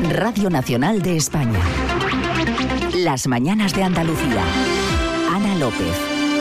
Radio Nacional de España. Las mañanas de Andalucía. Ana López.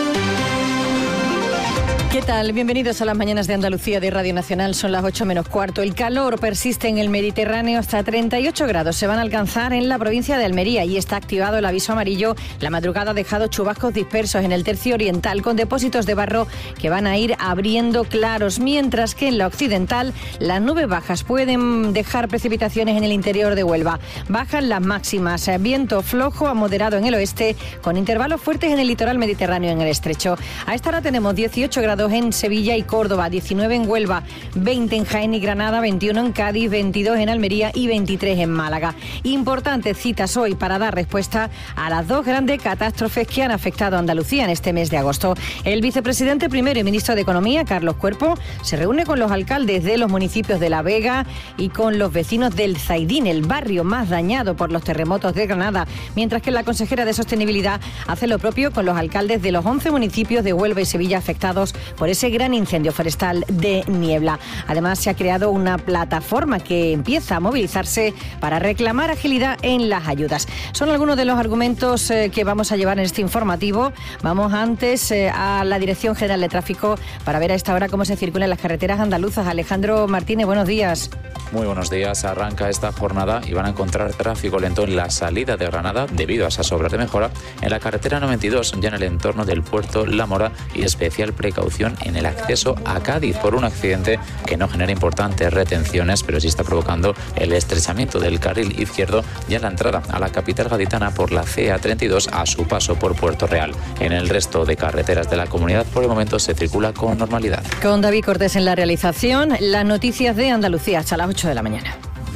¿Qué tal? Bienvenidos a las mañanas de Andalucía de Radio Nacional. Son las 8 menos cuarto. El calor persiste en el Mediterráneo hasta 38 grados. Se van a alcanzar en la provincia de Almería y está activado el aviso amarillo. La madrugada ha dejado chubascos dispersos en el tercio oriental con depósitos de barro que van a ir abriendo claros, mientras que en la occidental las nubes bajas pueden dejar precipitaciones en el interior de Huelva. Bajan las máximas. Viento flojo a moderado en el oeste con intervalos fuertes en el litoral mediterráneo en el estrecho. A esta hora tenemos 18 grados en Sevilla y Córdoba, 19 en Huelva, 20 en Jaén y Granada, 21 en Cádiz, 22 en Almería y 23 en Málaga. Importantes citas hoy para dar respuesta a las dos grandes catástrofes que han afectado a Andalucía en este mes de agosto. El vicepresidente primero y ministro de Economía, Carlos Cuerpo, se reúne con los alcaldes de los municipios de La Vega y con los vecinos del Zaidín, el barrio más dañado por los terremotos de Granada, mientras que la consejera de Sostenibilidad hace lo propio con los alcaldes de los 11 municipios de Huelva y Sevilla afectados por ese gran incendio forestal de Niebla. Además, se ha creado una plataforma que empieza a movilizarse para reclamar agilidad en las ayudas. Son algunos de los argumentos que vamos a llevar en este informativo. Vamos antes a la Dirección General de Tráfico para ver a esta hora cómo se circula en las carreteras andaluzas. Alejandro Martínez, buenos días. Muy buenos días. Arranca esta jornada y van a encontrar tráfico lento en la salida de Granada debido a esas obras de mejora en la carretera 92, ya en el entorno del puerto La Mora, y especial precaución en el acceso a Cádiz por un accidente que no genera importantes retenciones, pero sí está provocando el estrechamiento del carril izquierdo ya en la entrada a la capital gaditana por la CA32 a su paso por Puerto Real. En el resto de carreteras de la comunidad por el momento se circula con normalidad. Con David Cortés en la realización, las noticias de Andalucía hasta las 8 de la mañana.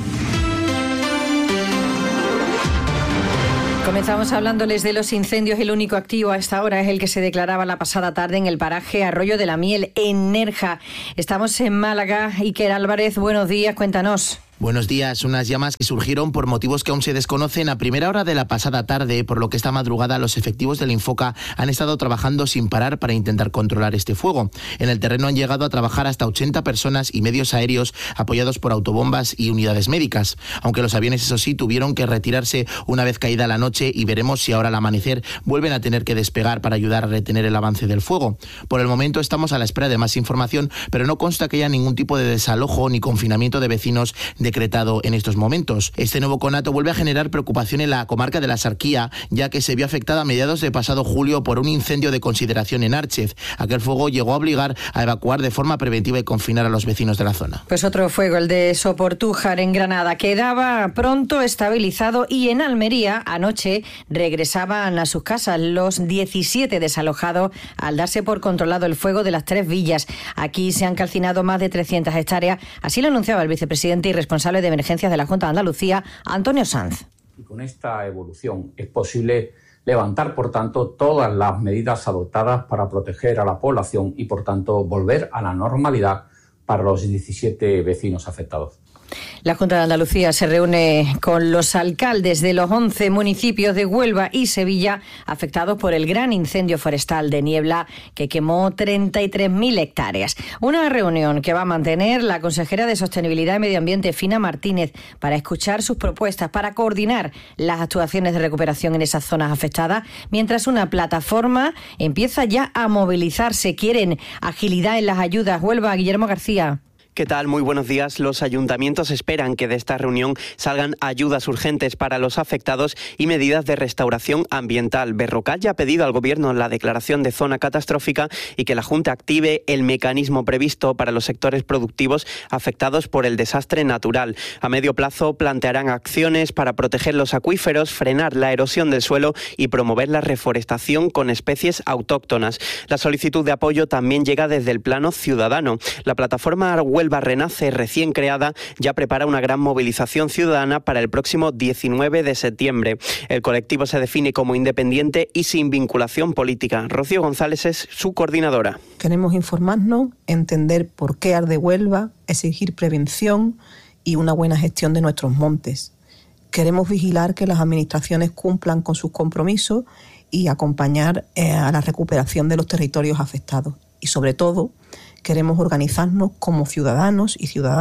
Comenzamos hablándoles de los incendios. El único activo a esta hora es el que se declaraba la pasada tarde en el paraje Arroyo de la Miel, en Nerja. Estamos en Málaga. Iker Álvarez, buenos días, cuéntanos. Buenos días. Unas llamas que surgieron por motivos que aún se desconocen a primera hora de la pasada tarde, por lo que esta madrugada los efectivos del Infoca han estado trabajando sin parar para intentar controlar este fuego. En el terreno han llegado a trabajar hasta 80 personas y medios aéreos apoyados por autobombas y unidades médicas. Aunque los aviones, eso sí, tuvieron que retirarse una vez caída la noche y veremos si ahora al amanecer vuelven a tener que despegar para ayudar a retener el avance del fuego. Por el momento estamos a la espera de más información, pero no consta que haya ningún tipo de desalojo ni confinamiento de vecinos decretado en estos momentos. Este nuevo conato vuelve a generar preocupación en la comarca de la Sarquía, ya que se vio afectada a mediados de pasado julio por un incendio de consideración en Árchez. Aquel fuego llegó a obligar a evacuar de forma preventiva y confinar a los vecinos de la zona. Pues otro fuego, el de Soportújar en Granada, quedaba pronto estabilizado, y en Almería anoche regresaban a sus casas los 17 desalojados al darse por controlado el fuego de las 3 villas. Aquí se han calcinado más de 300 hectáreas, así lo anunciaba el vicepresidente y responsable de emergencias de la Junta de Andalucía, Antonio Sanz. Y con esta evolución es posible levantar, por tanto, todas las medidas adoptadas para proteger a la población y, por tanto, volver a la normalidad para los 17 vecinos afectados. La Junta de Andalucía se reúne con los alcaldes de los 11 municipios de Huelva y Sevilla afectados por el gran incendio forestal de Niebla que quemó 33.000 hectáreas. Una reunión que va a mantener la consejera de Sostenibilidad y Medio Ambiente, Fina Martínez, para escuchar sus propuestas para coordinar las actuaciones de recuperación en esas zonas afectadas, mientras una plataforma empieza ya a movilizarse. Quieren agilidad en las ayudas. Huelva, Guillermo García. ¿Qué tal? Muy buenos días. Los ayuntamientos esperan que de esta reunión salgan ayudas urgentes para los afectados y medidas de restauración ambiental. Berrocal ya ha pedido al Gobierno la declaración de zona catastrófica y que la Junta active el mecanismo previsto para los sectores productivos afectados por el desastre natural. A medio plazo plantearán acciones para proteger los acuíferos, frenar la erosión del suelo y promover la reforestación con especies autóctonas. La solicitud de apoyo también llega desde el plano ciudadano. La plataforma Huelva Renace, recién creada, ya prepara una gran movilización ciudadana para el próximo 19 de septiembre. El colectivo se define como independiente y sin vinculación política. Rocío González es su coordinadora. Queremos informarnos, entender por qué arde Huelva, exigir prevención y una buena gestión de nuestros montes. Queremos vigilar que las administraciones cumplan con sus compromisos y acompañar a la recuperación de los territorios afectados. Y sobre todo, queremos organizarnos como ciudadanos y ciudadanas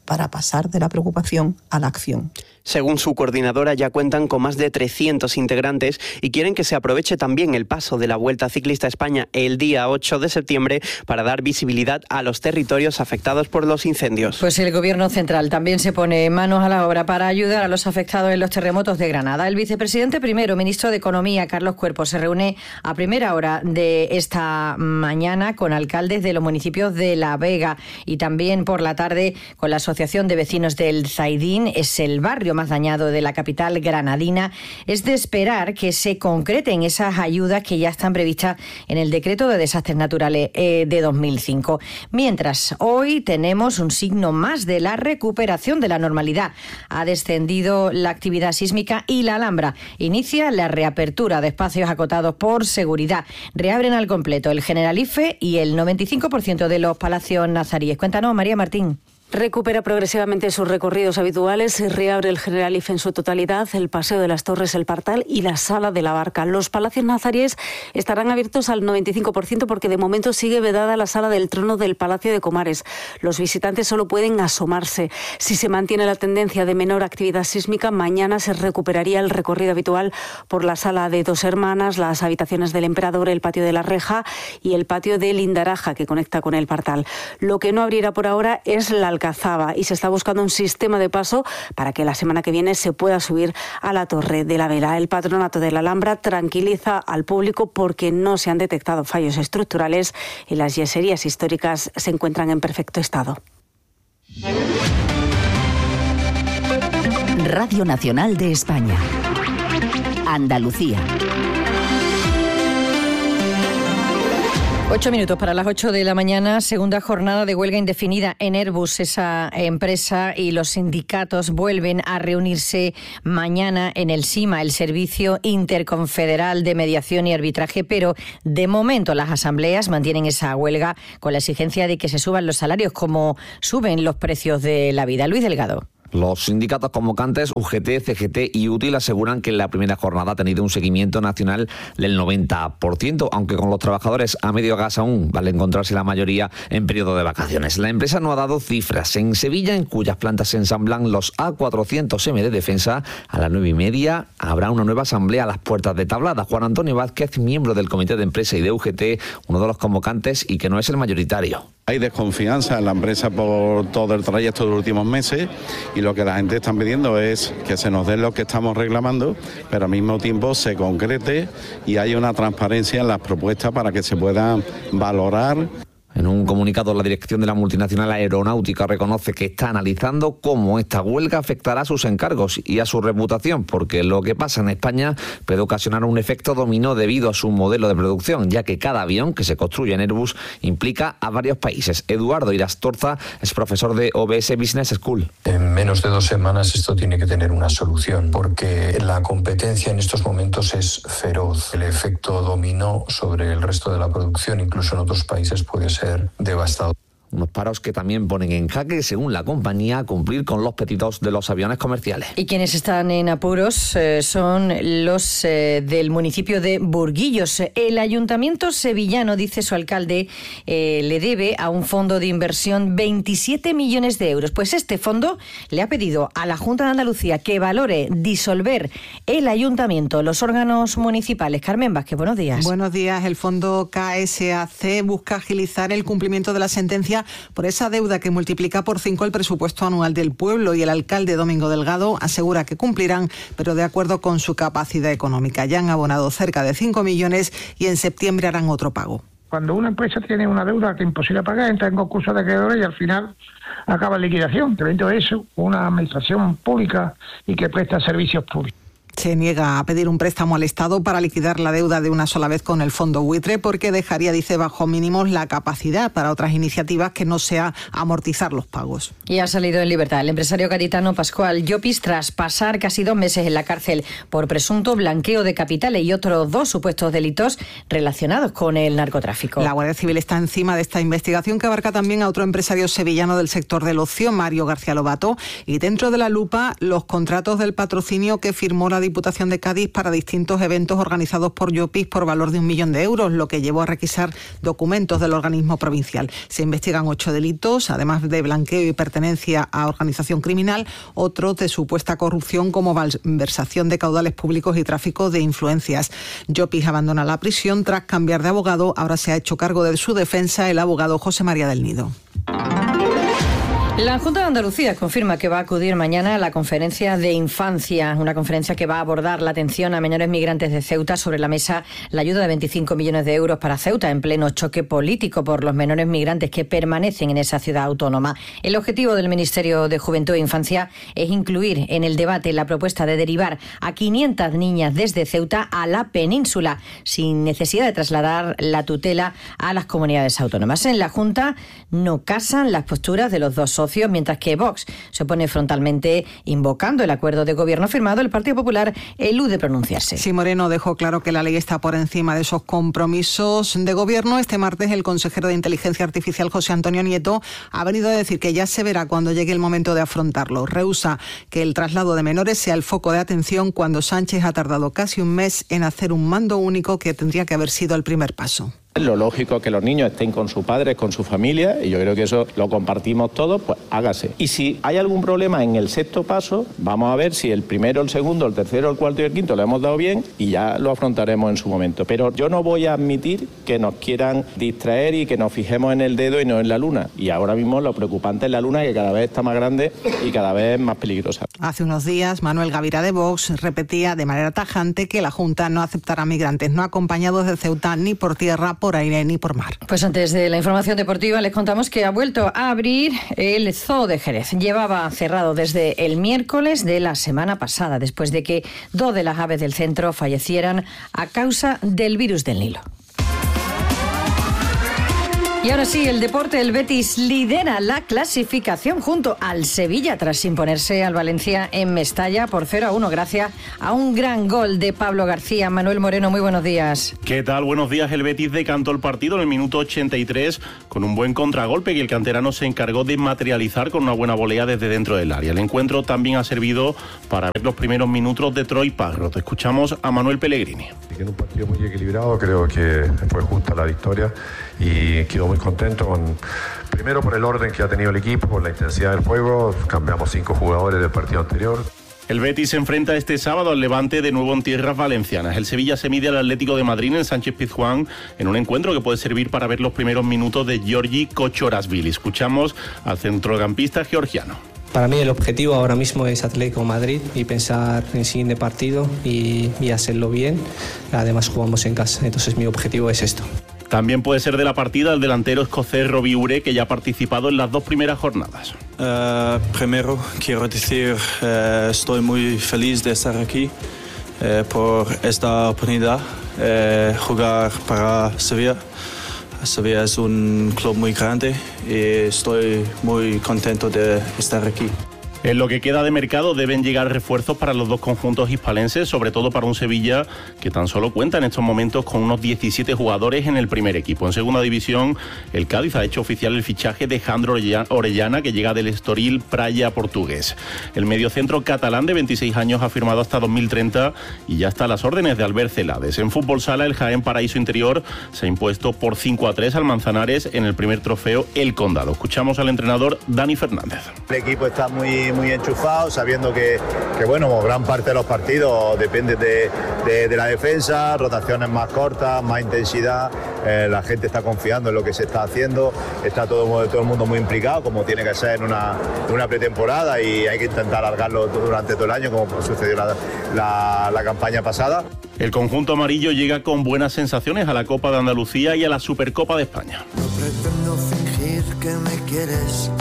para pasar de la preocupación a la acción. Según su coordinadora, ya cuentan con más de 300 integrantes y quieren que se aproveche también el paso de la Vuelta Ciclista a España el día 8 de septiembre para dar visibilidad a los territorios afectados por los incendios. Pues el Gobierno central también se pone manos a la obra para ayudar a los afectados en los terremotos de Granada. El vicepresidente primero, ministro de Economía, Carlos Cuerpo, se reúne a primera hora de esta mañana con alcaldes de los municipios de La Vega y también por la tarde con la Asociación de Vecinos del Zaidín. Es el barrio más dañado de la capital granadina. Es de esperar que se concreten esas ayudas que ya están previstas en el decreto de desastres naturales de 2005. Mientras, hoy tenemos un signo más de la recuperación de la normalidad. Ha descendido la actividad sísmica y la Alhambra inicia la reapertura de espacios acotados por seguridad. Reabren al completo el Generalife y el 95% de los palacios nazaríes. Cuéntanos, María Martín. Recupera progresivamente sus recorridos habituales, se reabre el Generalife en su totalidad, el Paseo de las Torres, el Partal y la Sala de la Barca. Los palacios nazaríes estarán abiertos al 95% porque de momento sigue vedada la Sala del Trono del Palacio de Comares. Los visitantes solo pueden asomarse. Si se mantiene la tendencia de menor actividad sísmica, mañana se recuperaría el recorrido habitual por la Sala de Dos Hermanas, las habitaciones del Emperador, el Patio de la Reja y el Patio de Lindaraja, que conecta con el Partal. Lo que no abrirá por ahora es la Alcazaba y se está buscando un sistema de paso para que la semana que viene se pueda subir a la Torre de la Vela. El Patronato de la Alhambra tranquiliza al público porque no se han detectado fallos estructurales y las yeserías históricas se encuentran en perfecto estado. Radio Nacional de España. Andalucía. 8 minutos para las 8 de la mañana, segunda jornada de huelga indefinida en Airbus. Esa empresa y los sindicatos vuelven a reunirse mañana en el SIMA, el Servicio Interconfederal de Mediación y Arbitraje, pero de momento las asambleas mantienen esa huelga con la exigencia de que se suban los salarios como suben los precios de la vida. Luis Delgado. Los sindicatos convocantes UGT, CGT y UTIL aseguran que la primera jornada ha tenido un seguimiento nacional del 90%, aunque con los trabajadores a medio gas aún, vale encontrarse la mayoría en periodo de vacaciones. La empresa no ha dado cifras. En Sevilla, en cuyas plantas se ensamblan los A400M de defensa, a las 9:30 habrá una nueva asamblea a las puertas de Tablada. Juan Antonio Vázquez, miembro del comité de empresa y de UGT, uno de los convocantes y que no es el mayoritario. Hay desconfianza en la empresa por todo el trayecto de los últimos meses y lo que la gente está pidiendo es que se nos den lo que estamos reclamando, pero al mismo tiempo se concrete y haya una transparencia en las propuestas para que se puedan valorar. En un comunicado, la dirección de la multinacional aeronáutica reconoce que está analizando cómo esta huelga afectará a sus encargos y a su reputación, porque lo que pasa en España puede ocasionar un efecto dominó debido a su modelo de producción, ya que cada avión que se construye en Airbus implica a varios países. Eduardo Irastorza es profesor de OBS Business School. En menos de 2 semanas esto tiene que tener una solución, porque la competencia en estos momentos es feroz. El efecto dominó sobre el resto de la producción, incluso en otros países, puede ser devastador. Unos paros que también ponen en jaque, según la compañía, cumplir con los pedidos de los aviones comerciales. Y quienes están en apuros son los del municipio de Burguillos. El ayuntamiento sevillano, dice su alcalde, le debe a un fondo de inversión 27 millones de euros. Pues este fondo le ha pedido a la Junta de Andalucía que valore disolver el ayuntamiento, los órganos municipales. Carmen Vázquez, buenos días. Buenos días. El fondo KSAC busca agilizar el cumplimiento de la sentencia por esa deuda que multiplica por 5 el presupuesto anual del pueblo, y el alcalde Domingo Delgado asegura que cumplirán, pero de acuerdo con su capacidad económica. Ya han abonado cerca de 5 millones y en septiembre harán otro pago. Cuando una empresa tiene una deuda que es imposible pagar, entra en concurso de acreedores y al final acaba en liquidación. Dentro de eso, una administración pública y que presta servicios públicos. Se niega a pedir un préstamo al Estado para liquidar la deuda de una sola vez con el fondo buitre porque dejaría, dice, bajo mínimos la capacidad para otras iniciativas que no sea amortizar los pagos. Y ha salido en libertad el empresario gaditano Pascual Llopis tras pasar casi 2 meses en la cárcel por presunto blanqueo de capitales y otros 2 supuestos delitos relacionados con el narcotráfico. La Guardia Civil está encima de esta investigación que abarca también a otro empresario sevillano del sector del ocio, Mario García Lobato, y dentro de la lupa los contratos del patrocinio que firmó la Diputación de Cádiz para distintos eventos organizados por Llopis por valor de 1 millón de euros, lo que llevó a requisar documentos del organismo provincial. Se investigan 8 delitos, además de blanqueo y pertenencia a organización criminal, otros de supuesta corrupción como malversación de caudales públicos y tráfico de influencias. Llopis abandona la prisión tras cambiar de abogado. Ahora se ha hecho cargo de su defensa el abogado José María del Nido. La Junta de Andalucía confirma que va a acudir mañana a la conferencia de infancia, una conferencia que va a abordar la atención a menores migrantes de Ceuta. Sobre la mesa la ayuda de 25 millones de euros para Ceuta en pleno choque político por los menores migrantes que permanecen en esa ciudad autónoma. El objetivo del Ministerio de Juventud e Infancia es incluir en el debate la propuesta de derivar a 500 niñas desde Ceuta a la península, sin necesidad de trasladar la tutela a las comunidades autónomas. En la Junta no casan las posturas de los dos socios, mientras que Vox se opone frontalmente, invocando el acuerdo de gobierno firmado. El Partido Popular elude pronunciarse. Sí, Moreno dejó claro que la ley está por encima de esos compromisos de gobierno. Este martes el consejero de Inteligencia Artificial, José Antonio Nieto, ha venido a decir que ya se verá cuando llegue el momento de afrontarlo. Rehúsa que el traslado de menores sea el foco de atención cuando Sánchez ha tardado casi un mes en hacer un mando único que tendría que haber sido el primer paso. Lo lógico es que los niños estén con sus padres, con su familia, y yo creo que eso lo compartimos todos, pues hágase. Y si hay algún problema en el sexto paso, vamos a ver si el primero, el segundo, el tercero, el cuarto y el quinto lo hemos dado bien y ya lo afrontaremos en su momento. Pero yo no voy a admitir que nos quieran distraer y que nos fijemos en el dedo y no en la luna. Y ahora mismo lo preocupante es la luna, que cada vez está más grande y cada vez más peligrosa. Hace unos días, Manuel Gavira de Vox repetía de manera tajante que la Junta no aceptará migrantes no acompañados de Ceuta ni por tierra, por aire ni por mar. Pues antes de la información deportiva les contamos que ha vuelto a abrir el Zoo de Jerez. Llevaba cerrado desde el miércoles de la semana pasada, después de que 2 de las aves del centro fallecieran a causa del virus del Nilo. Y ahora sí, el deporte. El Betis lidera la clasificación junto al Sevilla tras imponerse al Valencia en Mestalla por 0-1 gracias a un gran gol de Pablo García. Manuel Moreno, muy buenos días. ¿Qué tal? Buenos días. El Betis decantó el partido en el minuto 83 con un buen contragolpe que el canterano se encargó de materializar con una buena volea desde dentro del área. El encuentro también ha servido para ver los primeros minutos de Troy Parrott. Escuchamos a Manuel Pellegrini. En un partido muy equilibrado, creo que fue justa la victoria y quedo muy contento primero por el orden que ha tenido el equipo, por la intensidad del juego. Cambiamos 5 jugadores del partido anterior. El Betis se enfrenta este sábado al Levante de nuevo en tierras valencianas. El Sevilla se mide al Atlético de Madrid en Sánchez Pizjuán en un encuentro que puede servir para ver los primeros minutos de Giorgi Kochorashvili. Escuchamos al centrocampista georgiano. Para mí el objetivo ahora mismo es Atlético de Madrid y pensar en el siguiente partido y hacerlo bien. Además jugamos en casa, entonces mi objetivo es esto. También puede ser de la partida el delantero escocés Robbie Ure, que ya ha participado en las 2 primeras jornadas. Primero quiero decir, estoy muy feliz de estar aquí por esta oportunidad, jugar para Sevilla. Sevilla es un club muy grande y estoy muy contento de estar aquí. En lo que queda de mercado deben llegar refuerzos para los 2 conjuntos hispalenses, sobre todo para un Sevilla que tan solo cuenta en estos momentos con unos 17 jugadores en el primer equipo. En segunda división, el Cádiz ha hecho oficial el fichaje de Jandro Orellana, que llega del Estoril Praia portugués. El mediocentro catalán de 26 años ha firmado hasta 2030 y ya está a las órdenes de Albert Celades. En fútbol sala, el Jaén Paraíso Interior se ha impuesto por 5-3 al Manzanares en el primer trofeo El Condado. Escuchamos al entrenador Dani Fernández. El equipo está muy enchufado, sabiendo que bueno, gran parte de los partidos depende de la defensa, rotaciones más cortas, más intensidad, la gente está confiando en lo que se está haciendo, está todo el mundo muy implicado, como tiene que ser en una pretemporada, y hay que intentar alargarlo durante todo el año, como sucedió la campaña pasada. El conjunto amarillo llega con buenas sensaciones a la Copa de Andalucía y a la Supercopa de España. No pretendo fingir que me quieres.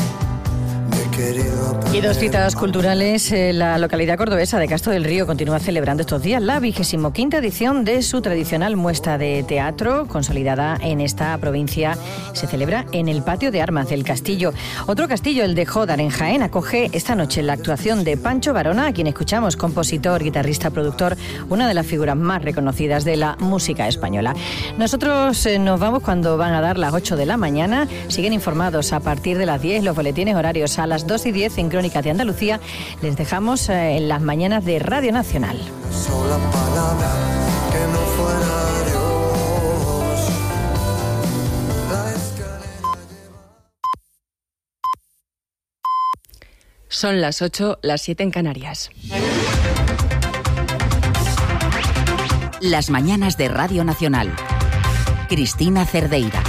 Y 2 citas culturales. La localidad cordobesa de Castro del Río continúa celebrando estos días la 25ª edición de su tradicional muestra de teatro, consolidada en esta provincia. Se celebra en el patio de armas del castillo. Otro castillo, el de Jódar, en Jaén, acoge esta noche la actuación de Pancho Varona, a quien escuchamos, compositor, guitarrista, productor, una de las figuras más reconocidas de la música española. Nosotros nos vamos cuando van a dar las 8 de la mañana. Siguen informados a partir de las 10 los boletines horarios. A las 2:10 en Crónica de Andalucía. Les dejamos en las mañanas de Radio Nacional. Sola palabra que no fuera Dios. La escalera Son las 8, las 7 en Canarias. Las mañanas de Radio Nacional. Cristina Cerdeira.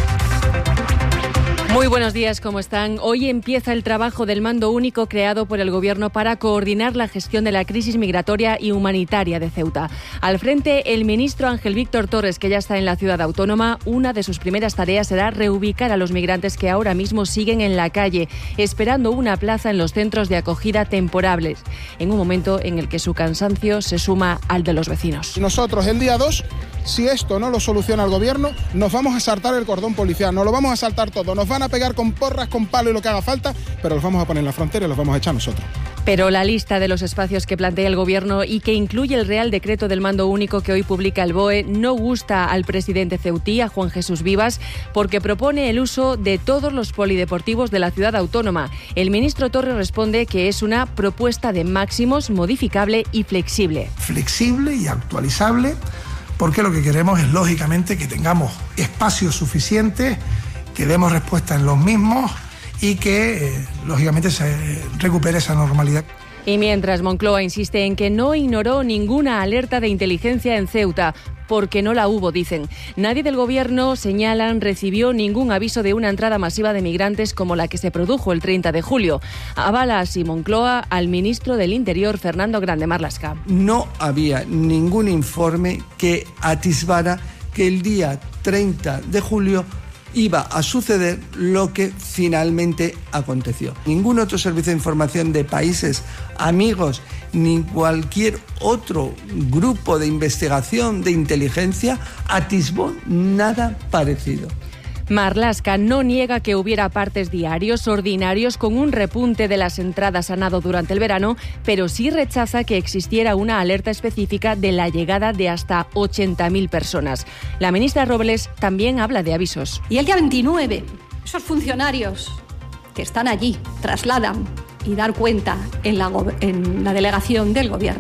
Muy buenos días, ¿cómo están? Hoy empieza el trabajo del mando único creado por el Gobierno para coordinar la gestión de la crisis migratoria y humanitaria de Ceuta. Al frente, el ministro Ángel Víctor Torres, que ya está en la ciudad autónoma. Una de sus primeras tareas será reubicar a los migrantes que ahora mismo siguen en la calle, esperando una plaza en los centros de acogida temporales, en un momento en el que su cansancio se suma al de los vecinos. Nosotros, el día 2, si esto no lo soluciona el Gobierno, nos vamos a saltar el cordón policial, nos lo vamos a saltar todo, nos van a pegar con porras, con palo y lo que haga falta, pero los vamos a poner en la frontera y los vamos a echar nosotros. Pero la lista de los espacios que plantea el Gobierno y que incluye el Real Decreto del Mando Único que hoy publica el BOE no gusta al presidente ceutí, a Juan Jesús Vivas, porque propone el uso de todos los polideportivos de la ciudad autónoma. El ministro Torres responde que es una propuesta de máximos modificable y flexible. Flexible y actualizable, porque lo que queremos es, lógicamente, que tengamos espacios suficientes, que demos respuesta en los mismos y que, lógicamente, se recupere esa normalidad. Y mientras, Moncloa insiste en que no ignoró ninguna alerta de inteligencia en Ceuta, porque no la hubo, dicen. Nadie del Gobierno, señalan, recibió ningún aviso de una entrada masiva de migrantes como la que se produjo el 30 de julio. Avala así Moncloa al ministro del Interior, Fernando Grande Marlaska. No había ningún informe que atisbara que el día 30 de julio iba a suceder lo que finalmente aconteció. Ningún otro servicio de información de países amigos ni cualquier otro grupo de investigación de inteligencia atisbó nada parecido. Marlaska no niega que hubiera partes diarios ordinarios con un repunte de las entradas a nado durante el verano, pero sí rechaza que existiera una alerta específica de la llegada de hasta 80.000 personas. La ministra Robles también habla de avisos. Y el día 29, esos funcionarios que están allí trasladan y dar cuenta en la delegación del Gobierno